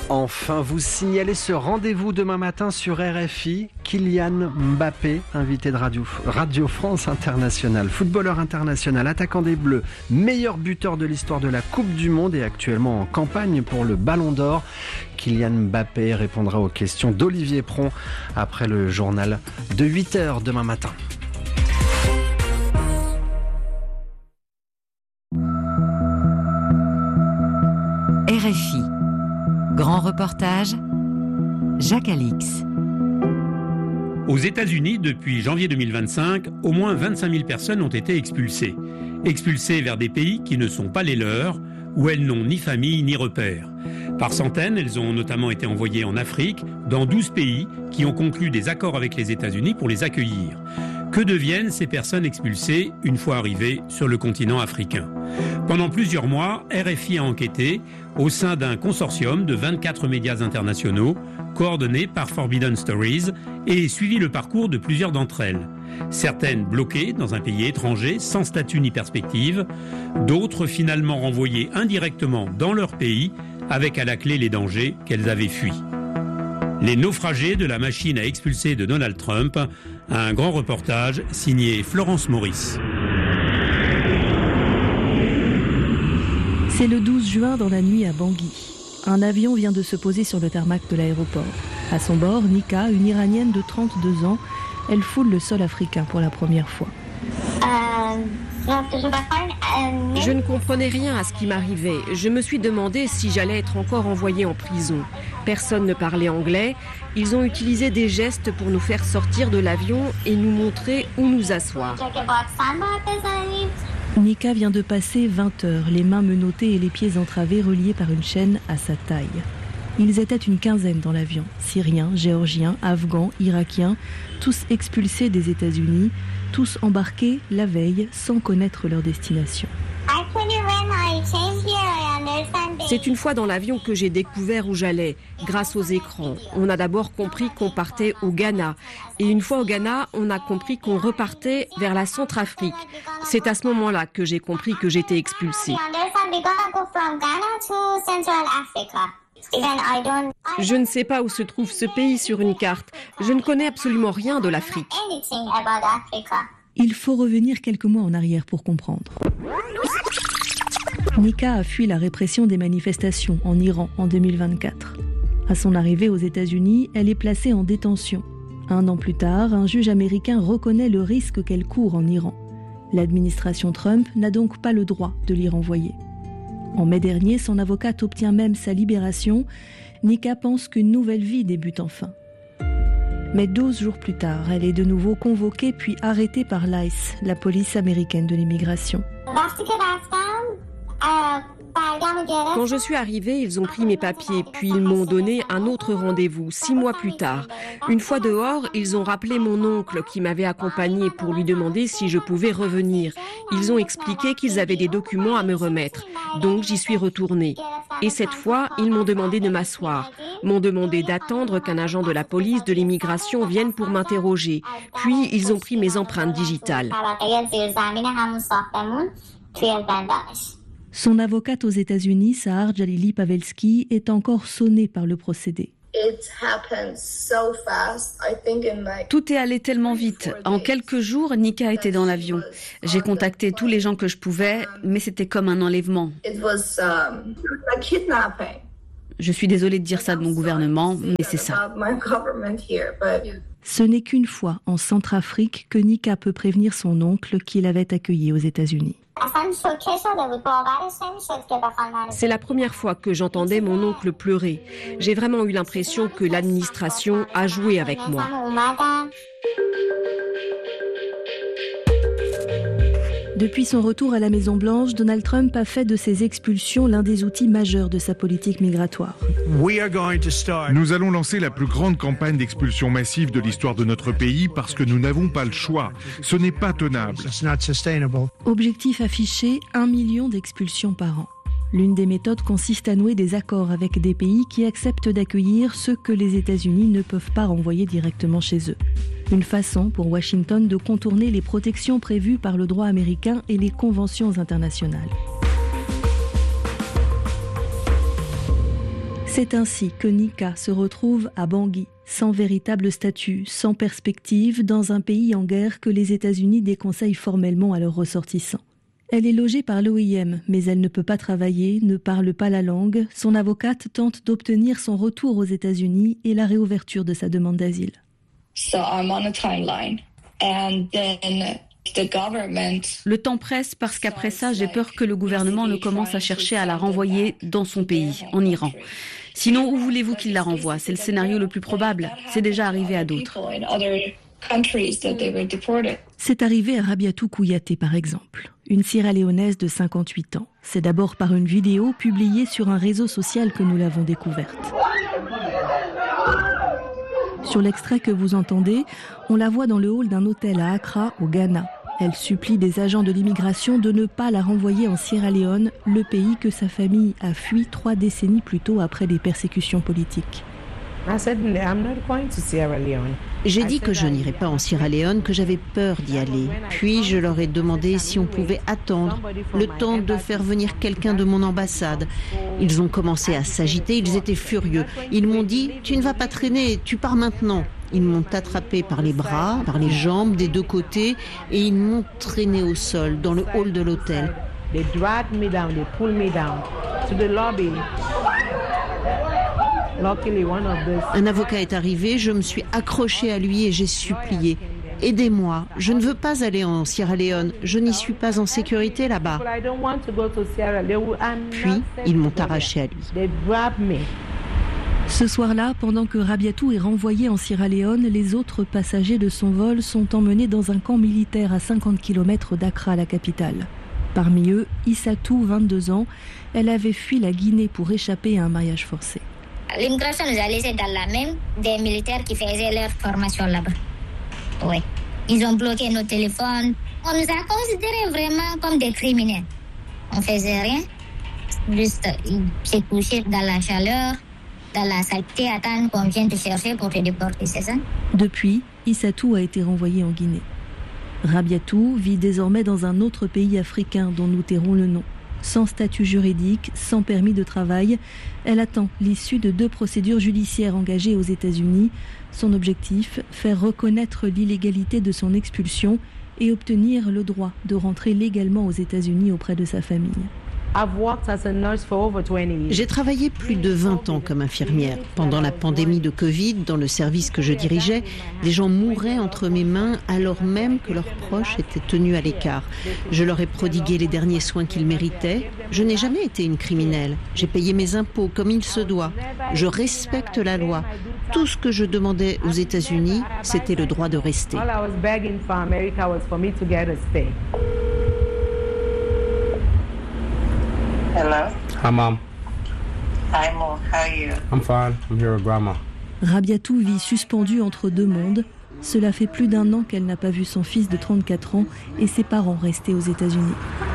Enfin, vous signalez ce rendez-vous demain matin sur RFI. Kylian Mbappé, invité de Radio France Internationale, footballeur international, attaquant des Bleus, meilleur buteur de l'histoire de la Coupe du Monde et actuellement en campagne pour le Ballon d'Or. Kylian Mbappé répondra aux questions d'Olivier Pron après le journal de 8h demain matin. RFI. Grand reportage, Jacques Alix. Aux États-Unis, depuis janvier 2025, au moins 25 000 personnes ont été expulsées. Expulsées vers des pays qui ne sont pas les leurs, où elles n'ont ni famille ni repères. Par centaines, elles ont notamment été envoyées en Afrique, dans 12 pays qui ont conclu des accords avec les États-Unis pour les accueillir. Que deviennent ces personnes expulsées une fois arrivées sur le continent africain ? Pendant plusieurs mois, RFI a enquêté au sein d'un consortium de 24 médias internationaux, coordonnés par Forbidden Stories, et suivi le parcours de plusieurs d'entre elles. Certaines bloquées dans un pays étranger, sans statut ni perspective, d'autres finalement renvoyées indirectement dans leur pays, avec à la clé les dangers qu'elles avaient fuis. Les naufragés de la machine à expulser de Donald Trump, un grand reportage signé Florence Maurice. C'est le 12 juin dans la nuit à Bangui. Un avion vient de se poser sur le tarmac de l'aéroport. À son bord, Nika, une Iranienne de 32 ans. Elle foule le sol africain pour la première fois. Je ne comprenais rien à ce qui m'arrivait. Je me suis demandé si j'allais être encore envoyée en prison. Personne ne parlait anglais. Ils ont utilisé des gestes pour nous faire sortir de l'avion et nous montrer où nous asseoir. Nika vient de passer 20 heures, les mains menottées et les pieds entravés reliés par une chaîne à sa taille. Ils étaient une quinzaine dans l'avion, Syriens, Géorgiens, Afghans, Irakiens, tous expulsés des États-Unis, tous embarqués la veille sans connaître leur destination. C'est une fois dans l'avion que j'ai découvert où j'allais, grâce aux écrans. On a d'abord compris qu'on partait au Ghana. Et une fois au Ghana, on a compris qu'on repartait vers la Centrafrique. C'est à ce moment-là que j'ai compris que j'étais expulsée. Je ne sais pas où se trouve ce pays sur une carte. Je ne connais absolument rien de l'Afrique. Il faut revenir quelques mois en arrière pour comprendre. Nika a fui la répression des manifestations en Iran en 2024. À son arrivée aux États-Unis, elle est placée en détention. 1 an plus tard, un juge américain reconnaît le risque qu'elle court en Iran. L'administration Trump n'a donc pas le droit de l'y renvoyer. En mai dernier, son avocate obtient même sa libération. Nika pense qu'une nouvelle vie débute enfin. Mais 12 jours plus tard, elle est de nouveau convoquée puis arrêtée par l'ICE, la police américaine de l'immigration. Quand je suis arrivée, ils ont pris mes papiers, puis ils m'ont donné un autre rendez-vous, 6 mois plus tard. Une fois dehors, ils ont rappelé mon oncle qui m'avait accompagnée pour lui demander si je pouvais revenir. Ils ont expliqué qu'ils avaient des documents à me remettre. Donc j'y suis retournée. Et cette fois, ils m'ont demandé de m'asseoir. M'ont demandé d'attendre qu'un agent de la police de l'immigration vienne pour m'interroger. Puis ils ont pris mes empreintes digitales. Son avocate aux États-Unis, Sahar Jalili Pavelski, est encore sonnée par le procédé. Tout est allé tellement vite. En quelques jours, Nika était dans l'avion. J'ai contacté tous les gens que je pouvais, mais c'était comme un enlèvement. Je suis désolée de dire ça de mon gouvernement, mais c'est ça. Ce n'est qu'une fois en Centrafrique que Nika peut prévenir son oncle qui l'avait accueilli aux États-Unis. C'est la première fois que j'entendais mon oncle pleurer. J'ai vraiment eu l'impression que l'administration a joué avec moi. Depuis son retour à la Maison-Blanche, Donald Trump a fait de ces expulsions l'un des outils majeurs de sa politique migratoire. Nous allons lancer la plus grande campagne d'expulsion massive de l'histoire de notre pays parce que nous n'avons pas le choix. Ce n'est pas tenable. Objectif affiché, 1 million d'expulsions par an. L'une des méthodes consiste à nouer des accords avec des pays qui acceptent d'accueillir ceux que les États-Unis ne peuvent pas renvoyer directement chez eux. Une façon pour Washington de contourner les protections prévues par le droit américain et les conventions internationales. C'est ainsi que Nika se retrouve à Bangui, sans véritable statut, sans perspective, dans un pays en guerre que les États-Unis déconseillent formellement à leurs ressortissants. Elle est logée par l'OIM, mais elle ne peut pas travailler, ne parle pas la langue. Son avocate tente d'obtenir son retour aux États-Unis et la réouverture de sa demande d'asile. Le temps presse parce qu'après ça, j'ai peur que le gouvernement ne commence à chercher à la renvoyer dans son pays, en Iran. Sinon, où voulez-vous qu'il la renvoie? C'est le scénario le plus probable. C'est déjà arrivé à d'autres. C'est arrivé à Rabiatou Kouyaté, par exemple, une Sierra-Léonaise de 58 ans. C'est d'abord par une vidéo publiée sur un réseau social que nous l'avons découverte. Sur l'extrait que vous entendez, on la voit dans le hall d'un hôtel à Accra, au Ghana. Elle supplie des agents de l'immigration de ne pas la renvoyer en Sierra Leone, le pays que sa famille a fui 3 décennies plus tôt après des persécutions politiques. J'ai dit que je n'irais pas en Sierra Leone, que j'avais peur d'y aller. Puis je leur ai demandé si on pouvait attendre le temps de faire venir quelqu'un de mon ambassade. Ils ont commencé à s'agiter, ils étaient furieux. Ils m'ont dit « Tu ne vas pas traîner, tu pars maintenant ». Ils m'ont attrapé par les bras, par les jambes des 2 côtés et ils m'ont traîné au sol dans le hall de l'hôtel. Un avocat est arrivé, je me suis accrochée à lui et j'ai supplié. Aidez-moi, je ne veux pas aller en Sierra Leone, je n'y suis pas en sécurité là-bas. Puis, ils m'ont arraché à lui. Ce soir-là, pendant que Rabiatou est renvoyé en Sierra Leone, les autres passagers de son vol sont emmenés dans un camp militaire à 50 km d'Accra, la capitale. Parmi eux, Issatou, 22 ans, elle avait fui la Guinée pour échapper à un mariage forcé. L'immigration nous a laissé dans la même des militaires qui faisaient leur formation là-bas. Oui. Ils ont bloqué nos téléphones. On nous a considérés vraiment comme des criminels. On faisait rien. Juste se coucher dans la chaleur, dans la saleté, attendre qu'on vienne te chercher pour te déporter, c'est ça? Depuis, Issatou a été renvoyé en Guinée. Rabiatou vit désormais dans un autre pays africain dont nous tairons le nom. Sans statut juridique, sans permis de travail, elle attend l'issue de 2 procédures judiciaires engagées aux États-Unis. Son objectif, faire reconnaître l'illégalité de son expulsion et obtenir le droit de rentrer légalement aux États-Unis auprès de sa famille. J'ai travaillé plus de 20 ans comme infirmière. Pendant la pandémie de Covid, dans le service que je dirigeais, des gens mouraient entre mes mains alors même que leurs proches étaient tenus à l'écart. Je leur ai prodigué les derniers soins qu'ils méritaient. Je n'ai jamais été une criminelle. J'ai payé mes impôts comme il se doit. Je respecte la loi. Tout ce que je demandais aux États-Unis, c'était le droit de rester. Hello. Hi, Mom. Hi, Mo. How are you? I'm fine. I'm here with Grandma. Rabiatou vit suspendue entre 2 mondes. Cela fait plus d'1 an qu'elle n'a pas vu son fils de 34 ans et ses parents restés aux États-Unis.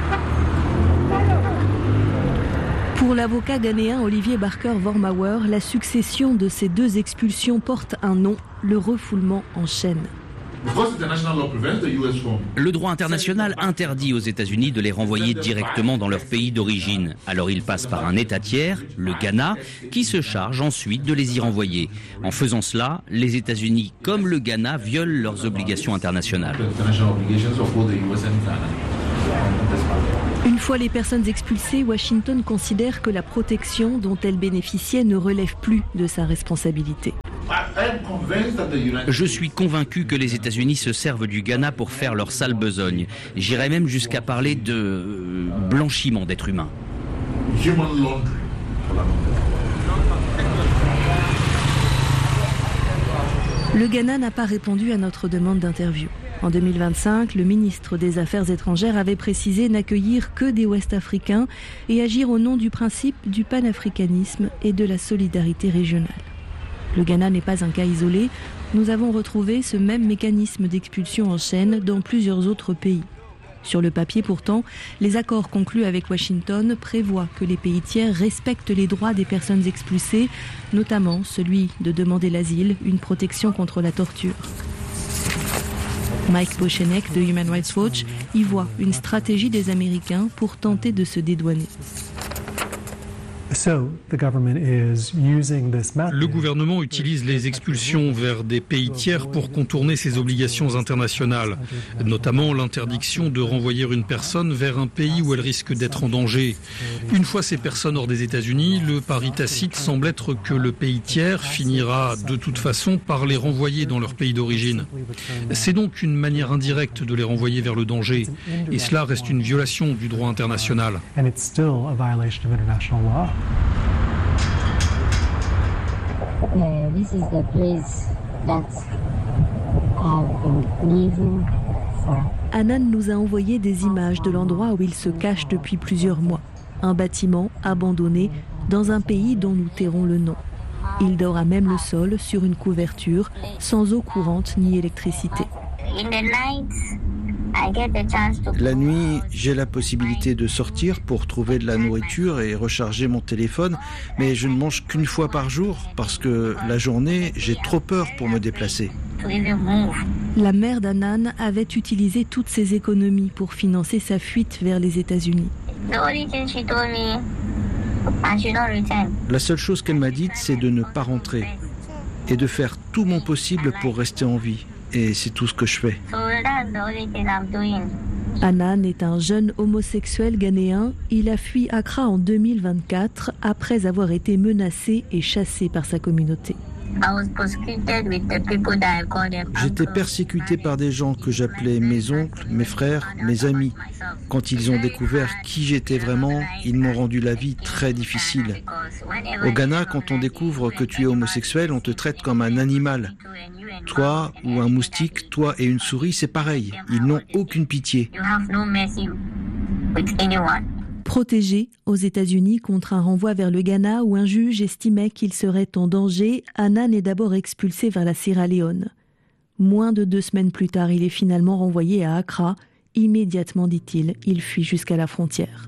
Pour l'avocat ghanéen Olivier Barker-Vormawor, la succession de ces 2 expulsions porte un nom, le refoulement en chaîne. Le droit international interdit aux États-Unis de les renvoyer directement dans leur pays d'origine. Alors ils passent par un État tiers, le Ghana, qui se charge ensuite de les y renvoyer. En faisant cela, les États-Unis comme le Ghana violent leurs obligations internationales. Une fois les personnes expulsées, Washington considère que la protection dont elles bénéficiaient ne relève plus de sa responsabilité. Je suis convaincu que les États-Unis se servent du Ghana pour faire leur sale besogne. J'irais même jusqu'à parler de blanchiment d'êtres humains. Le Ghana n'a pas répondu à notre demande d'interview. En 2025, le ministre des Affaires étrangères avait précisé n'accueillir que des Ouest-Africains et agir au nom du principe du panafricanisme et de la solidarité régionale. Le Ghana n'est pas un cas isolé. Nous avons retrouvé ce même mécanisme d'expulsion en chaîne dans plusieurs autres pays. Sur le papier pourtant, les accords conclus avec Washington prévoient que les pays tiers respectent les droits des personnes expulsées, notamment celui de demander l'asile, une protection contre la torture. Mike Bochenek de Human Rights Watch y voit une stratégie des Américains pour tenter de se dédouaner. Le gouvernement utilise les expulsions vers des pays tiers pour contourner ses obligations internationales, notamment l'interdiction de renvoyer une personne vers un pays où elle risque d'être en danger. Une fois ces personnes hors des États-Unis, le pari tacite semble être que le pays tiers finira de toute façon par les renvoyer dans leur pays d'origine. C'est donc une manière indirecte de les renvoyer vers le danger, et cela reste une violation du droit international. Hanan nous a envoyé des images de l'endroit où il se cache depuis plusieurs mois. Un bâtiment abandonné dans un pays dont nous tairons le nom. Il dort à même le sol sur une couverture, sans eau courante ni électricité. La nuit, j'ai la possibilité de sortir pour trouver de la nourriture et recharger mon téléphone, mais je ne mange qu'une fois par jour parce que la journée, j'ai trop peur pour me déplacer. La mère d'Hanan avait utilisé toutes ses économies pour financer sa fuite vers les États-Unis. La seule chose qu'elle m'a dite, c'est de ne pas rentrer et de faire tout mon possible pour rester en vie. Et c'est tout ce que je fais. Hanan est un jeune homosexuel ghanéen. Il a fui Accra en 2024 après avoir été menacé et chassé par sa communauté. J'étais persécuté par des gens que j'appelais mes oncles, mes frères, mes amis. Quand ils ont découvert qui j'étais vraiment, ils m'ont rendu la vie très difficile. Au Ghana, quand on découvre que tu es homosexuel, on te traite comme un animal. Toi ou un moustique, toi et une souris, c'est pareil. Ils n'ont aucune pitié. Protégé aux États-Unis contre un renvoi vers le Ghana où un juge estimait qu'il serait en danger, Hanan est d'abord expulsé vers la Sierra Leone. Moins de 2 semaines plus tard, il est finalement renvoyé à Accra. Immédiatement, dit-il, il fuit jusqu'à la frontière.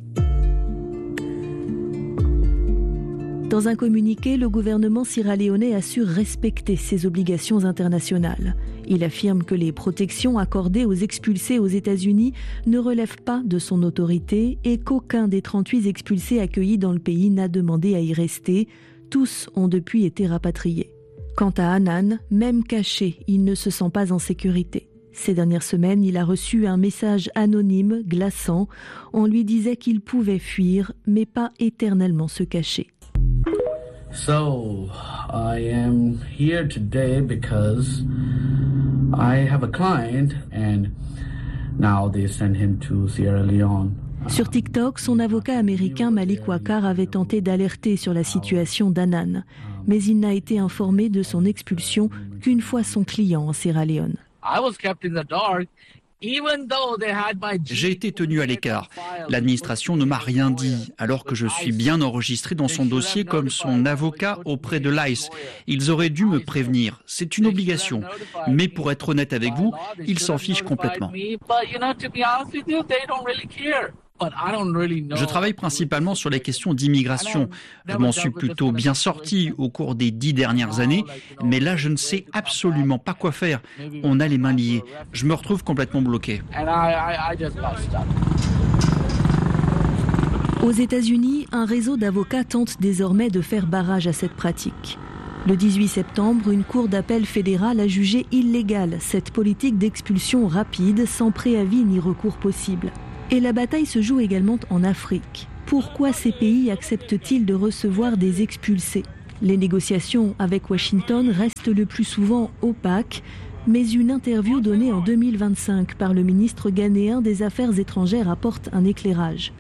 Dans un communiqué, le gouvernement sierra-léonais assure respecter ses obligations internationales. Il affirme que les protections accordées aux expulsés aux États-Unis ne relèvent pas de son autorité et qu'aucun des 38 expulsés accueillis dans le pays n'a demandé à y rester. Tous ont depuis été rapatriés. Quant à Hanan, même caché, il ne se sent pas en sécurité. Ces dernières semaines, il a reçu un message anonyme, glaçant. On lui disait qu'il pouvait fuir, mais pas éternellement se cacher. So, I am here today because I have a client and now they send him to Sierra Leone. Sur TikTok, son avocat américain Malik Wakar avait tenté d'alerter sur la situation d'Hanan, mais il n'a été informé de son expulsion qu'une fois son client en Sierra Leone. J'ai été tenu à l'écart. L'administration ne m'a rien dit, alors que je suis bien enregistré dans son dossier comme son avocat auprès de l'ICE. Ils auraient dû me prévenir. C'est une obligation. Mais pour être honnête avec vous, ils s'en fichent complètement. Je travaille principalement sur les questions d'immigration. Je m'en suis plutôt bien sorti au cours des 10 dernières années, mais là je ne sais absolument pas quoi faire. On a les mains liées. Je me retrouve complètement bloqué. Aux États-Unis, un réseau d'avocats tente désormais de faire barrage à cette pratique. Le 18 septembre, une cour d'appel fédérale a jugé illégale cette politique d'expulsion rapide, sans préavis ni recours possible. Et la bataille se joue également en Afrique. Pourquoi ces pays acceptent-ils de recevoir des expulsés ? Les négociations avec Washington restent le plus souvent opaques, mais une interview donnée en 2025 par le ministre ghanéen des Affaires étrangères apporte un éclairage.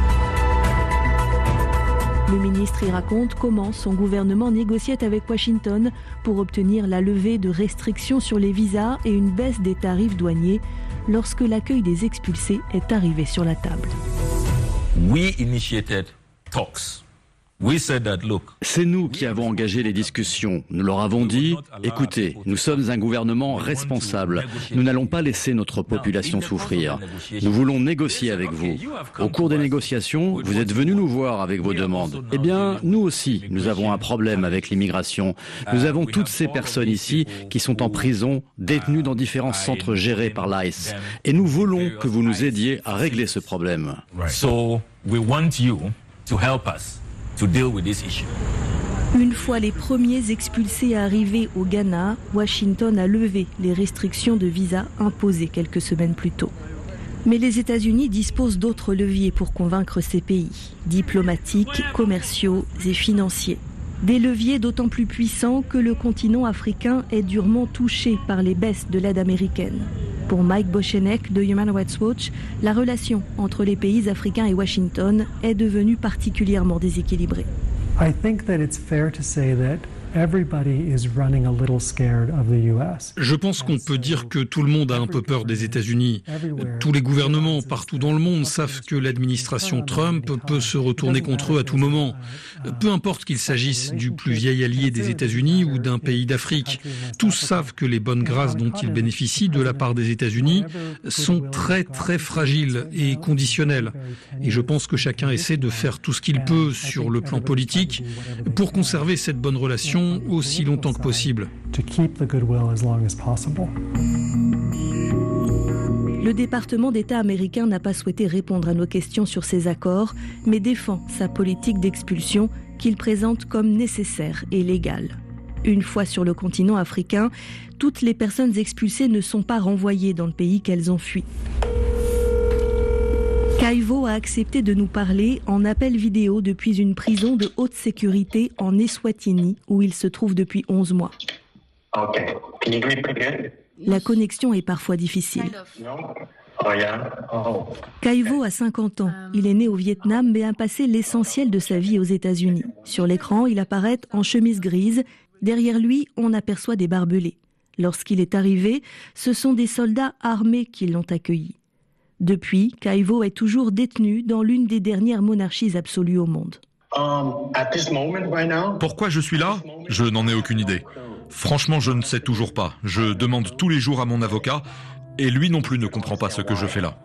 Le ministre y raconte comment son gouvernement négociait avec Washington pour obtenir la levée de restrictions sur les visas et une baisse des tarifs douaniers lorsque l'accueil des expulsés est arrivé sur la table. We initiated talks. C'est nous qui avons engagé les discussions. Nous leur avons dit, écoutez, nous sommes un gouvernement responsable. Nous n'allons pas laisser notre population souffrir. Nous voulons négocier avec vous. Au cours des négociations, vous êtes venus nous voir avec vos demandes. Eh bien, nous aussi, nous avons un problème avec l'immigration. Nous avons toutes ces personnes ici qui sont en prison, détenues dans différents centres gérés par l'ICE. Et nous voulons que vous nous aidiez à régler ce problème. So, we want you to help us to deal with this issue. Une fois les premiers expulsés arrivés au Ghana, Washington a levé les restrictions de visa imposées quelques semaines plus tôt. Mais les États-Unis disposent d'autres leviers pour convaincre ces pays, diplomatiques, commerciaux et financiers. Des leviers d'autant plus puissants que le continent africain est durement touché par les baisses de l'aide américaine. Pour Mike Bochenek de Human Rights Watch, la relation entre les pays africains et Washington est devenue particulièrement déséquilibrée. I think that it's fair to say that everybody is running a little scared of the US. Je pense qu'on peut dire que tout le monde a un peu peur des États-Unis. Tous les gouvernements partout dans le monde savent que l'administration Trump peut se retourner contre eux à tout moment. Peu importe qu'il s'agisse du plus vieil allié des États-Unis ou d'un pays d'Afrique. Tous savent que les bonnes grâces dont ils bénéficient de la part des États-Unis sont très très fragiles et conditionnelles. Et je pense que chacun essaie de faire tout ce qu'il peut sur le plan politique pour conserver cette bonne relation aussi longtemps que possible. Le département d'État américain n'a pas souhaité répondre à nos questions sur ces accords, mais défend sa politique d'expulsion qu'il présente comme nécessaire et légale. Une fois sur le continent africain, toutes les personnes expulsées ne sont pas renvoyées dans le pays qu'elles ont fui. Kaivo a accepté de nous parler en appel vidéo depuis une prison de haute sécurité en Eswatini, où il se trouve depuis 11 mois. La connexion est parfois difficile. Kaivo a 50 ans. Il est né au Vietnam mais a passé l'essentiel de sa vie aux États-Unis. Sur l'écran, il apparaît en chemise grise. Derrière lui, on aperçoit des barbelés. Lorsqu'il est arrivé, ce sont des soldats armés qui l'ont accueilli. Depuis, Kaivo est toujours détenu dans l'une des dernières monarchies absolues au monde. Pourquoi je suis là ? Je n'en ai aucune idée. Franchement, je ne sais toujours pas. Je demande tous les jours à mon avocat et lui non plus ne comprend pas ce que je fais là.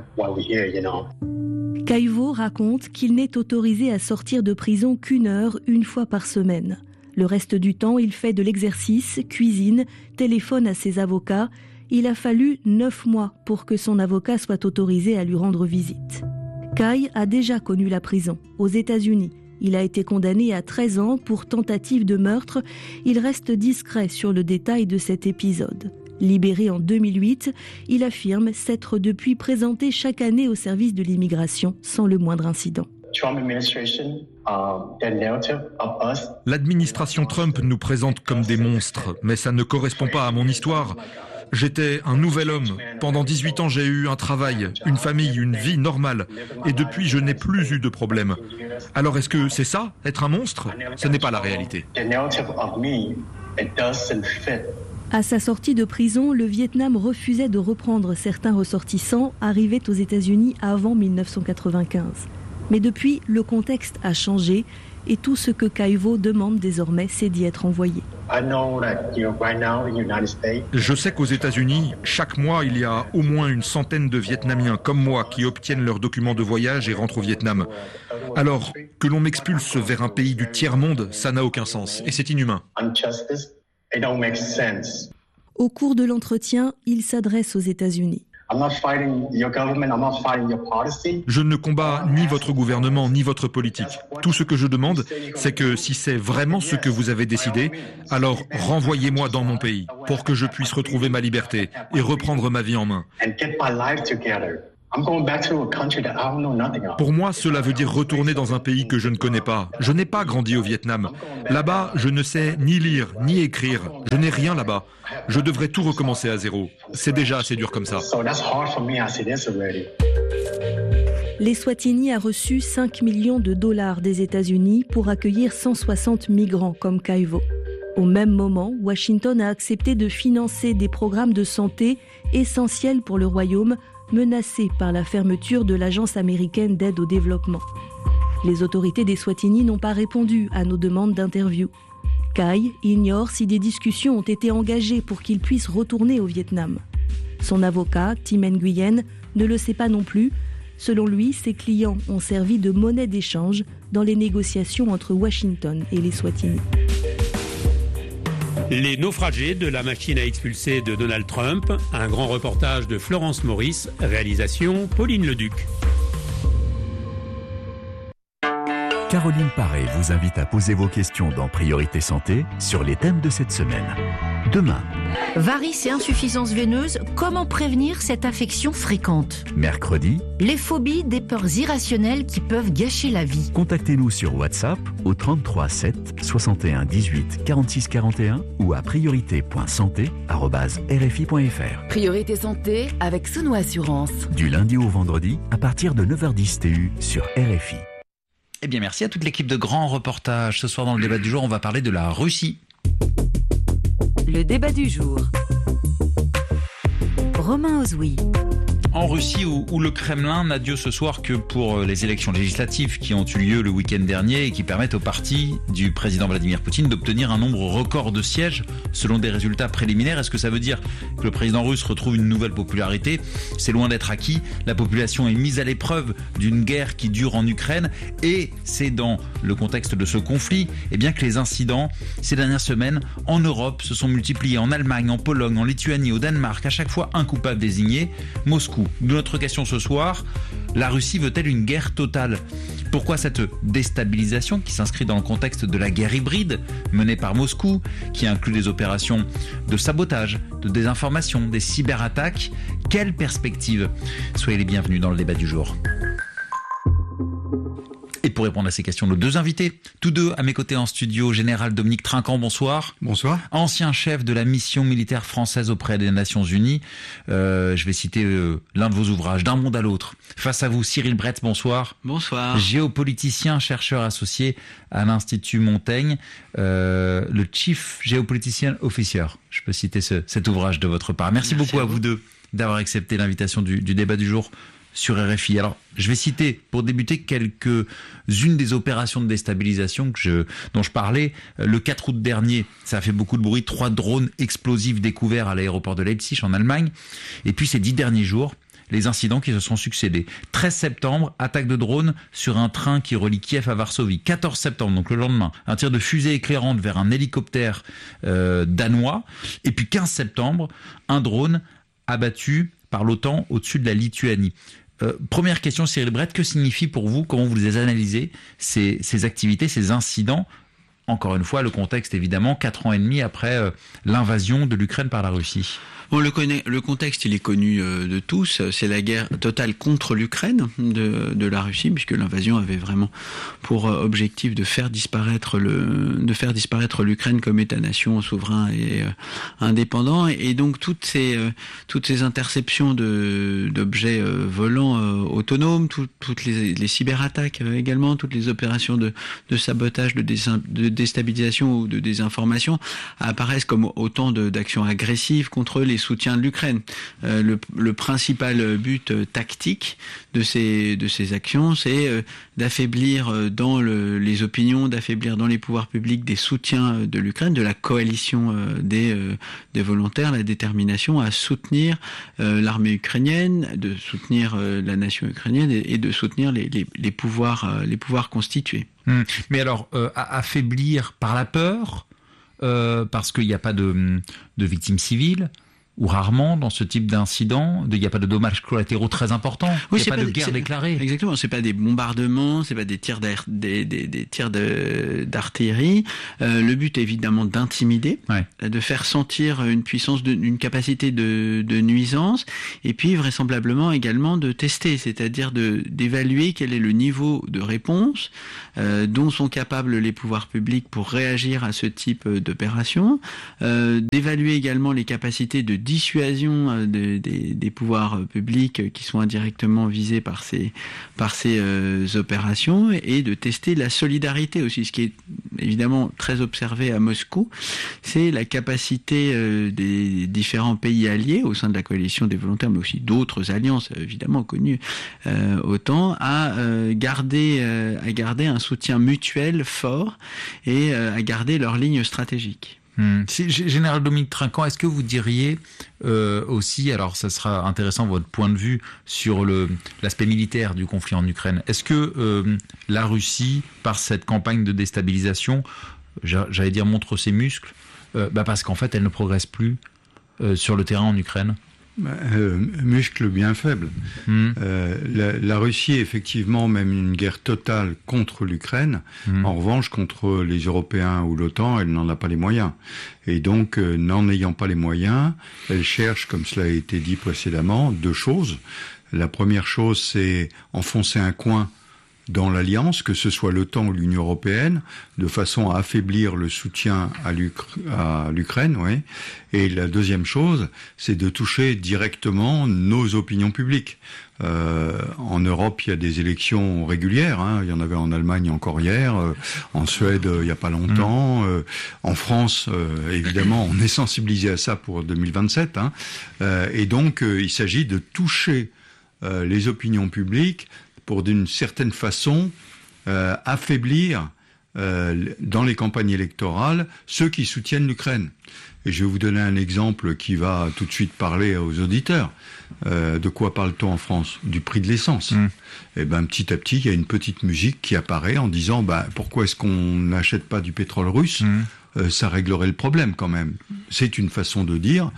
Kaivo raconte qu'il n'est autorisé à sortir de prison qu'1 heure, une fois par semaine. Le reste du temps, il fait de l'exercice, cuisine, téléphone à ses avocats. Il a fallu 9 mois pour que son avocat soit autorisé à lui rendre visite. Kai a déjà connu la prison, aux États-Unis. Il a été condamné à 13 ans pour tentative de meurtre. Il reste discret sur le détail de cet épisode. Libéré en 2008, il affirme s'être depuis présenté chaque année au service de l'immigration sans le moindre incident. L'administration Trump nous présente comme des monstres, mais ça ne correspond pas à mon histoire. J'étais un nouvel homme. Pendant 18 ans, j'ai eu un travail, une famille, une vie normale. Et depuis, je n'ai plus eu de problème. Alors est-ce que c'est ça, être un monstre ? Ce n'est pas la réalité. À sa sortie de prison, le Vietnam refusait de reprendre certains ressortissants arrivés aux États-Unis avant 1995. Mais depuis, le contexte a changé et tout ce que Kaivo demande désormais, c'est d'y être envoyé. Je sais qu'aux États-Unis, chaque mois, il y a au moins une centaine de Vietnamiens comme moi qui obtiennent leurs documents de voyage et rentrent au Vietnam. Alors, que l'on m'expulse vers un pays du tiers-monde, ça n'a aucun sens et c'est inhumain. Au cours de l'entretien, il s'adresse aux États-Unis. Je ne combats ni votre gouvernement ni votre politique. Tout ce que je demande, c'est que si c'est vraiment ce que vous avez décidé, alors renvoyez-moi dans mon pays pour que je puisse retrouver ma liberté et reprendre ma vie en main. Pour moi, cela veut dire retourner dans un pays que je ne connais pas. Je n'ai pas grandi au Vietnam. Là-bas, je ne sais ni lire, ni écrire. Je n'ai rien là-bas. Je devrais tout recommencer à zéro. C'est déjà assez dur comme ça. L'Eswatini a reçu 5 millions de dollars des États-Unis pour accueillir 160 migrants comme Kaivo. Au même moment, Washington a accepté de financer des programmes de santé essentiels pour le royaume, menacé par la fermeture de l'Agence américaine d'aide au développement. Les autorités d'Eswatini n'ont pas répondu à nos demandes d'interview. Kai ignore si des discussions ont été engagées pour qu'il puisse retourner au Vietnam. Son avocat, Tim Nguyen, ne le sait pas non plus. Selon lui, ses clients ont servi de monnaie d'échange dans les négociations entre Washington et l'Eswatini. Les naufragés de la machine à expulser de Donald Trump, un grand reportage de Florence Maurice, réalisation Pauline Leduc. Caroline Paré vous invite à poser vos questions dans Priorité Santé sur les thèmes de cette semaine. Demain. Varices et insuffisance veineuse, comment prévenir cette affection fréquente ? Mercredi. Les phobies, des peurs irrationnelles qui peuvent gâcher la vie. Contactez-nous sur WhatsApp au 33 7 61 18 46 41 ou à priorité.santé@rfi.fr. Priorité Santé avec Sono Assurance. Du lundi au vendredi à partir de 9h10 TU sur RFI. Eh bien, merci à toute l'équipe de Grands Reportages. Ce soir, dans le débat du jour, on va parler de la Russie. Le débat du jour. Romain Ozoui. En Russie, où le Kremlin n'a Dieu ce soir que pour les élections législatives qui ont eu lieu le week-end dernier et qui permettent au parti du président Vladimir Poutine d'obtenir un nombre record de sièges selon des résultats préliminaires. Est-ce que ça veut dire que le président russe retrouve une nouvelle popularité ? C'est loin d'être acquis. La population est mise à l'épreuve d'une guerre qui dure en Ukraine et c'est dans le contexte de ce conflit que les incidents ces dernières semaines en Europe se sont multipliés, en Allemagne, en Pologne, en Lituanie, au Danemark, à chaque fois un coupable désigné, Moscou. De notre question ce soir, la Russie veut-elle une guerre totale ? Pourquoi cette déstabilisation qui s'inscrit dans le contexte de la guerre hybride menée par Moscou, qui inclut des opérations de sabotage, de désinformation, des cyberattaques ? Quelle perspective ? Soyez les bienvenus dans le débat du jour. Et pour répondre à ces questions, nos deux invités, tous deux à mes côtés en studio, Général Dominique Trinquant, bonsoir. Bonsoir. Ancien chef de la mission militaire française auprès des Nations Unies. Je vais citer l'un de vos ouvrages, D'un monde à l'autre. Face à vous, Cyril Brett, bonsoir. Bonsoir. Géopoliticien, chercheur associé à l'Institut Montaigne, le Chief Geopolitician Officer. Je peux citer cet ouvrage de votre part. Merci beaucoup à vous deux d'avoir accepté l'invitation du débat du jour sur RFI. Alors, je vais citer, pour débuter, quelques-unes des opérations de déstabilisation dont je parlais. Le 4 août dernier, ça a fait beaucoup de bruit, 3 drones explosifs découverts à l'aéroport de Leipzig, en Allemagne. Et puis, ces 10 derniers jours, les incidents qui se sont succédés. 13 septembre, attaque de drone sur un train qui relie Kiev à Varsovie. 14 septembre, donc le lendemain, un tir de fusée éclairante vers un hélicoptère danois. Et puis 15 septembre, un drone abattu par l'OTAN au-dessus de la Lituanie. Première question, Cyril Brett, que signifie pour vous, comment vous les analysez, ces activités, ces incidents ? Encore une fois, le contexte évidemment, 4 ans et demi après l'invasion de l'Ukraine par la Russie. Bon, le contexte, il est connu de tous. C'est la guerre totale contre l'Ukraine de la Russie, puisque l'invasion avait vraiment pour objectif de faire disparaître l'Ukraine comme État-nation souverain et indépendant. Et donc toutes ces interceptions d'objets volants autonomes, toutes les cyberattaques également, toutes les opérations de sabotage, de déstabilisation ou de désinformation apparaissent comme autant d'actions agressives contre les soutiens de l'Ukraine. Le principal but tactique de ces actions, c'est d'affaiblir dans les opinions, d'affaiblir dans les pouvoirs publics des soutiens de l'Ukraine, de la coalition des volontaires, la détermination à soutenir l'armée ukrainienne, de soutenir la nation ukrainienne et de soutenir les pouvoirs constitués. Mais alors, affaiblir par la peur, parce qu'il n'y a pas de victimes civiles, ou rarement dans ce type d'incident, il n'y a pas de dommages collatéraux très importants, il n'y a pas de guerre déclarée. Exactement, c'est pas des bombardements, c'est pas des tirs d'artillerie. Le but est évidemment d'intimider, de faire sentir une puissance, une capacité de nuisance, et puis vraisemblablement également de tester, c'est-à-dire d'évaluer quel est le niveau de réponse dont sont capables les pouvoirs publics pour réagir à ce type d'opération, d'évaluer également les capacités de dissuasion des pouvoirs publics qui sont indirectement visés par ces opérations, et de tester la solidarité aussi. Ce qui est évidemment très observé à Moscou, c'est la capacité des différents pays alliés au sein de la coalition des volontaires, mais aussi d'autres alliances évidemment connues OTAN, à garder un soutien mutuel fort et à garder leur ligne stratégique. Général Dominique Trinquant, est-ce que vous diriez aussi, alors ça sera intéressant votre point de vue sur l'aspect militaire du conflit en Ukraine, est-ce que la Russie, par cette campagne de déstabilisation, j'allais dire montre ses muscles, parce qu'en fait elle ne progresse plus sur le terrain en Ukraine ? Muscle bien faible. La Russie, effectivement, mène une guerre totale contre l'Ukraine. En revanche, contre les Européens ou l'OTAN, elle n'en a pas les moyens. Et donc, n'en ayant pas les moyens, elle cherche, comme cela a été dit précédemment, deux choses. La première chose, c'est enfoncer un coin dans l'Alliance, que ce soit l'OTAN ou l'Union européenne, de façon à affaiblir le soutien à l'Ukraine. Oui. Et la deuxième chose, c'est de toucher directement nos opinions publiques. En Europe, il y a des élections régulières. Il y en avait en Allemagne encore hier, en Suède, il n'y a pas longtemps. En France, évidemment, on est sensibilisé à ça pour 2027. Et donc, il s'agit de toucher les opinions publiques pour d'une certaine façon affaiblir dans les campagnes électorales ceux qui soutiennent l'Ukraine. Et je vais vous donner un exemple qui va tout de suite parler aux auditeurs. De quoi parle-t-on en France? Du prix de l'essence. Et ben petit à petit, il y a une petite musique qui apparaît en disant pourquoi est-ce qu'on n'achète pas du pétrole russe? Ça réglerait le problème quand même. C'est une façon de dire,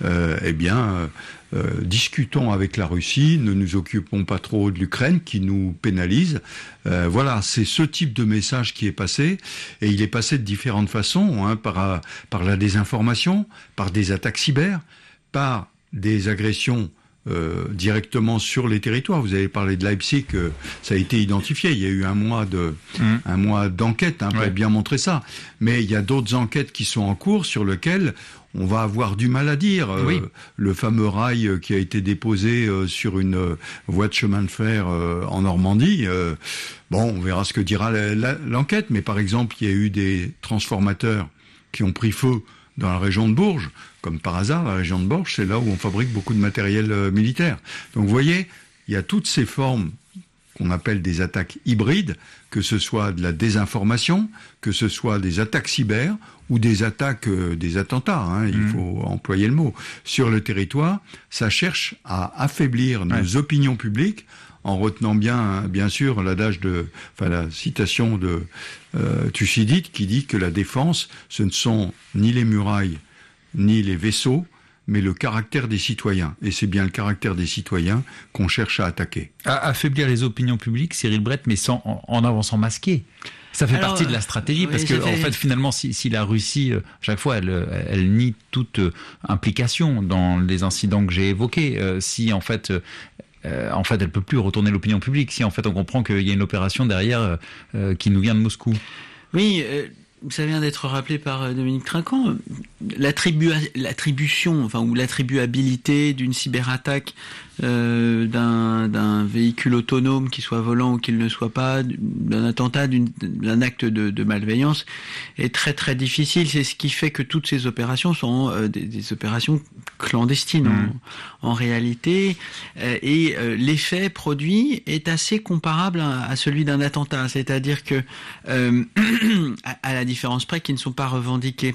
discutons avec la Russie, ne nous occupons pas trop de l'Ukraine qui nous pénalise. Voilà, c'est ce type de message qui est passé, et il est passé de différentes façons, par la désinformation, par des attaques cyber, par des agressions directement sur les territoires. Vous avez parlé de Leipzig, ça a été identifié. Il y a eu un mois d'enquête pour bien montrer ça. Mais il y a d'autres enquêtes qui sont en cours sur lesquelles on va avoir du mal à dire. Le fameux rail qui a été déposé sur une voie de chemin de fer en Normandie. On verra ce que dira l'enquête. Mais par exemple, il y a eu des transformateurs qui ont pris feu dans la région de Bourges. Comme par hasard, la région de Bourges, c'est là où on fabrique beaucoup de matériel militaire. Donc vous voyez, il y a toutes ces formes qu'on appelle des attaques hybrides, que ce soit de la désinformation, que ce soit des attaques cyber ou des attaques, des attentats, il faut employer le mot, sur le territoire. Ça cherche à affaiblir nos opinions publiques en retenant bien sûr la citation de Thucydide qui dit que la défense, ce ne sont ni les murailles ni les vaisseaux, mais le caractère des citoyens. Et c'est bien le caractère des citoyens qu'on cherche à attaquer. Affaiblir les opinions publiques, Cyril Brett, mais en avançant masqué. Ça fait partie de la stratégie, parce que en fait, finalement, si la Russie, chaque fois, elle nie toute implication dans les incidents que j'ai évoqués, si en fait, elle peut plus retourner l'opinion publique, si en fait on comprend qu'il y a une opération derrière qui nous vient de Moscou. Oui. Ça vient d'être rappelé par Dominique Trinquant. L'attribution, ou l'attribuabilité d'une cyberattaque d'un véhicule autonome, qu'il soit volant ou qu'il ne soit pas, d'un attentat, d'un acte de malveillance, est très très difficile. C'est ce qui fait que toutes ces opérations sont des opérations clandestines en réalité, et l'effet produit est assez comparable à celui d'un attentat, c'est-à-dire que à la différence près qu'ils ne sont pas revendiqués.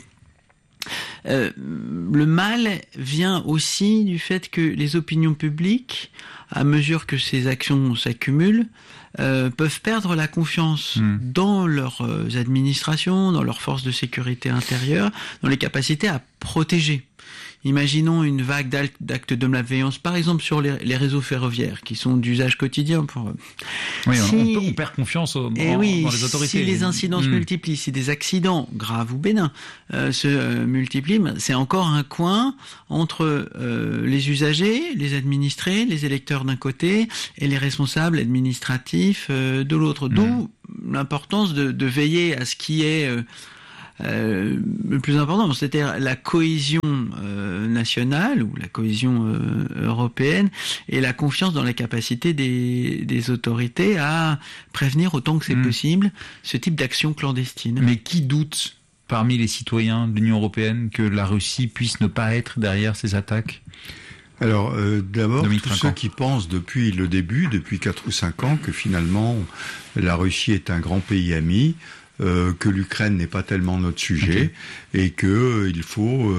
Le mal vient aussi du fait que les opinions publiques, à mesure que ces actions s'accumulent, peuvent perdre la confiance dans leurs administrations, dans leurs forces de sécurité intérieure, dans les capacités à protéger. Imaginons une vague d'actes de malveillance, par exemple sur les réseaux ferroviaires, qui sont d'usage quotidien. On perd confiance dans les autorités. Si les incidents se multiplient, si des accidents, graves ou bénins, se multiplient, c'est encore un coin entre les usagers, les administrés, les électeurs d'un côté, et les responsables administratifs de l'autre. D'où l'importance de veiller à ce qui est... le plus important, c'est-à-dire la cohésion nationale ou la cohésion européenne et la confiance dans la capacité des autorités à prévenir autant que c'est possible ce type d'action clandestine. Mais qui doute parmi les citoyens de l'Union européenne que la Russie puisse ne pas être derrière ces attaques ? Alors, d'abord, tous ceux qui pensent depuis le début, depuis 4 ou 5 ans, que finalement la Russie est un grand pays ami, que l'Ukraine n'est pas tellement notre sujet et que il faut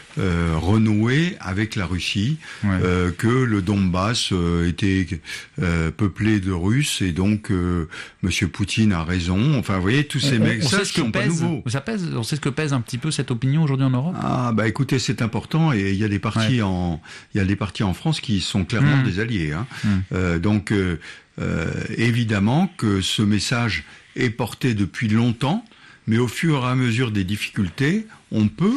renouer avec la Russie, que le Donbass était peuplé de Russes et donc Monsieur Poutine a raison. Enfin, vous voyez, tous ces messages sont pas nouveaux. On sait ce que pèse un petit peu cette opinion aujourd'hui en Europe. Ah bah écoutez, c'est important et il y a des partis en France qui sont clairement des alliés. Donc évidemment que ce message est porté depuis longtemps, mais au fur et à mesure des difficultés, on peut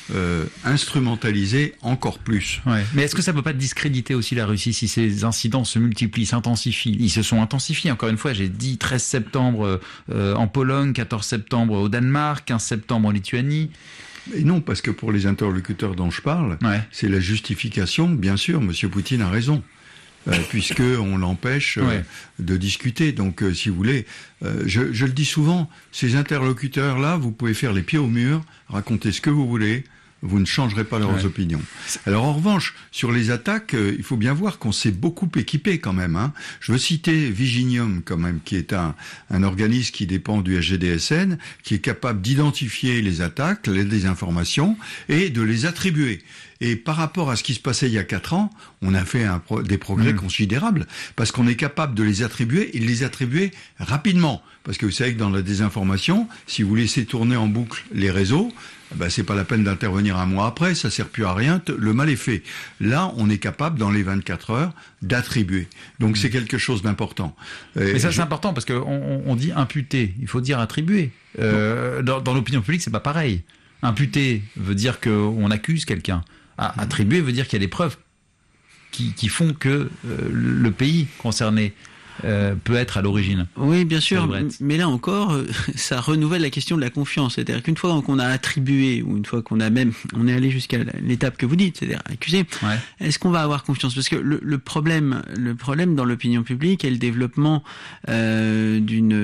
instrumentaliser encore plus. Mais est-ce que ça ne peut pas discréditer aussi la Russie si ces incidents se multiplient, s'intensifient? Ils se sont intensifiés, encore une fois, j'ai dit 13 septembre en Pologne, 14 septembre au Danemark, 15 septembre en Lituanie. Et non, parce que pour les interlocuteurs dont je parle, c'est la justification, bien sûr, M. Poutine a raison. Puisqu'on l'empêche de discuter. Donc, si vous voulez, je le dis souvent, ces interlocuteurs-là, vous pouvez faire les pieds au mur, raconter ce que vous voulez, vous ne changerez pas leurs opinions. Alors, en revanche, sur les attaques, il faut bien voir qu'on s'est beaucoup équipé quand même. Je veux citer Viginium, quand même, qui est un organisme qui dépend du SGDSN, qui est capable d'identifier les attaques, les désinformations, et de les attribuer. Et par rapport à ce qui se passait il y a 4 ans, on a fait des progrès considérables, parce qu'on est capable de les attribuer et de les attribuer rapidement. Parce que vous savez que dans la désinformation, si vous laissez tourner en boucle les réseaux, c'est pas la peine d'intervenir un mois après, ça sert plus à rien, le mal est fait. Là, on est capable, dans les 24 heures, d'attribuer. Donc c'est quelque chose d'important. Mais ça, c'est important, parce qu'on dit imputer, il faut dire attribuer. Dans l'opinion publique, c'est pas pareil. Imputer veut dire qu'on accuse quelqu'un. Attribuer veut dire qu'il y a des preuves qui font que le pays concerné peut être à l'origine. Oui, bien sûr, mais là encore, ça renouvelle la question de la confiance. C'est-à-dire qu'une fois qu'on a attribué, ou une fois qu'on est allé jusqu'à l'étape que vous dites, c'est-à-dire accusé, est-ce qu'on va avoir confiance? Parce que le problème dans l'opinion publique est le développement d'un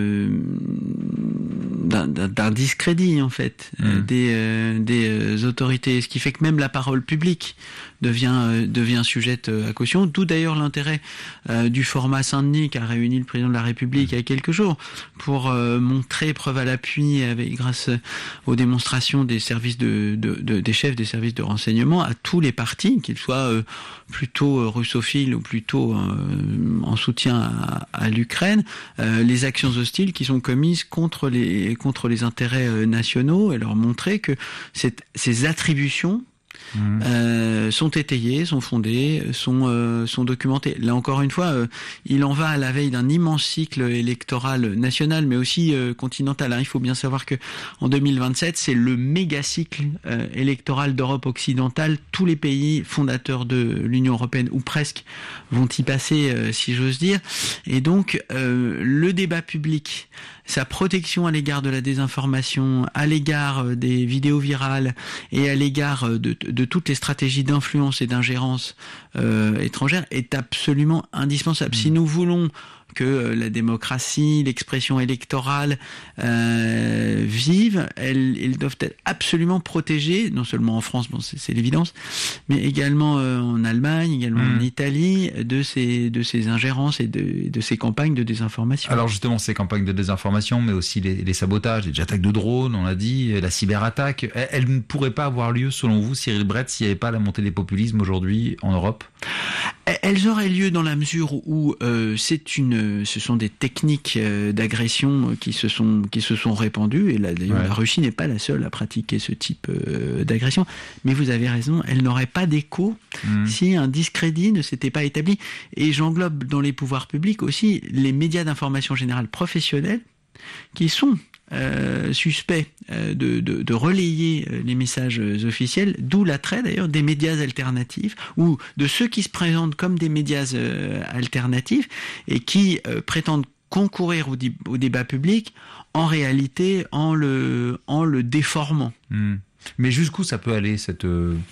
discrédit, en fait, des autorités, ce qui fait que même la parole publique devient sujette à caution, d'où d'ailleurs l'intérêt du format Saint-Denis qu'a réuni le président de la République il y a quelques jours pour montrer preuve à l'appui grâce aux démonstrations des services des chefs des services de renseignement à tous les partis, qu'ils soient plutôt russophiles ou plutôt en soutien à l'Ukraine, les actions hostiles qui sont commises contre les intérêts nationaux, et leur montrer que ces attributions sont étayées, sont fondées, sont documentées. Là encore une fois, il en va à la veille d'un immense cycle électoral national, mais aussi continental. Il faut bien savoir que en 2027, c'est le méga cycle électoral d'Europe occidentale. Tous les pays fondateurs de l'Union européenne, ou presque, vont y passer, si j'ose dire. Et donc, le débat public, sa protection à l'égard de la désinformation, à l'égard des vidéos virales et à l'égard de toutes les stratégies d'influence et d'ingérence étrangère est absolument indispensable. Si nous voulons que la démocratie, l'expression électorale vivent, elles doivent être absolument protégées, non seulement en France, c'est l'évidence, mais également en Allemagne, également en Italie, de ces ingérences et de ces campagnes de désinformation. Alors justement, ces campagnes de désinformation, mais aussi les sabotages, les attaques de drones, on l'a dit, la cyberattaque, elles ne pourraient pas avoir lieu, selon vous, Cyril Brett, s'il n'y avait pas la montée des populismes aujourd'hui en Europe? Elles auraient lieu dans la mesure où ce sont des techniques d'agression qui se sont répandues, et là d'ailleurs la Russie n'est pas la seule à pratiquer ce type d'agression. Mais vous avez raison, elles n'auraient pas d'écho si un discrédit ne s'était pas établi. Et j'englobe dans les pouvoirs publics aussi les médias d'information générale professionnels qui sont suspects de relayer les messages officiels, d'où l'attrait d'ailleurs des médias alternatifs, ou de ceux qui se présentent comme des médias alternatifs et qui prétendent concourir au débat public, en réalité en le déformant. Mais jusqu'où ça peut aller, cette